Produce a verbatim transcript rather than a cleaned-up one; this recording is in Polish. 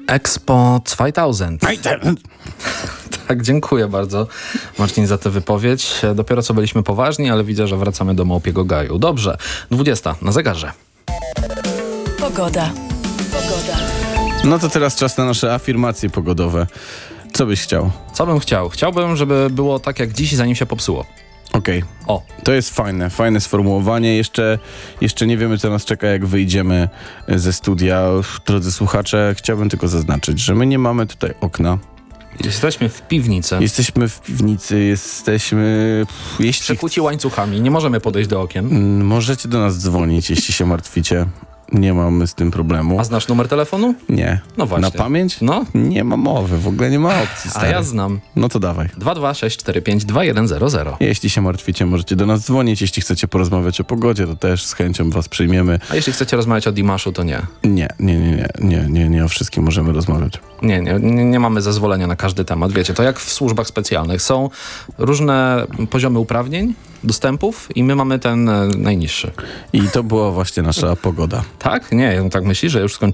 Expo dwa tysiące. Tak, dziękuję bardzo, Marcin, za tę wypowiedź. Dopiero co byliśmy poważni, ale widzę, że wracamy do małpiego gaju. Dobrze, dwudziesta na zegarze. Pogoda. Pogoda. No to teraz czas na nasze afirmacje pogodowe. Co byś chciał? Co bym chciał? Chciałbym, żeby było tak jak dziś, zanim się popsuło. Okej. O, To jest fajne, fajne sformułowanie. Jeszcze, jeszcze nie wiemy, co nas czeka, jak wyjdziemy ze studia. Drodzy słuchacze, chciałbym tylko zaznaczyć, że my nie mamy tutaj okna. jesteśmy w piwnicy. Jesteśmy w piwnicy, jesteśmy... pff, Jeśli Przekuci łańcuchami, nie możemy podejść do okien. Mm, możecie do nas dzwonić, jeśli się martwicie. Nie mamy z tym problemu. A znasz numer telefonu? Nie. No właśnie. Na pamięć? No, Nie ma mowy, w ogóle nie ma opcji, a stary. ja znam. No to dawaj. dwa dwa sześć cztery pięć dwa jeden zero zero. Jeśli się martwicie, możecie do nas dzwonić. Jeśli chcecie porozmawiać o pogodzie, to też z chęcią was przyjmiemy. A jeśli chcecie rozmawiać o Dimaszu, to nie. Nie, nie, nie, nie, nie, nie, nie o wszystkim możemy rozmawiać. Nie, nie, nie, nie mamy zezwolenia na każdy temat. Wiecie, to jak w służbach specjalnych. Są różne poziomy uprawnień, dostępów i my mamy ten e, najniższy. I to była właśnie nasza pogoda. Tak? Nie, tak myślisz, że już skończyłem?